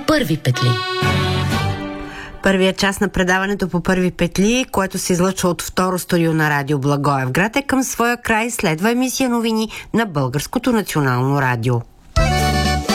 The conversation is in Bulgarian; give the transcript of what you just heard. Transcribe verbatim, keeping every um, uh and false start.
Първи петли. Първият част на предаването по Първи петли, което се излъчва от второ студио на радио Благоевград, е към своя край. Следва емисия новини на Българското национално радио.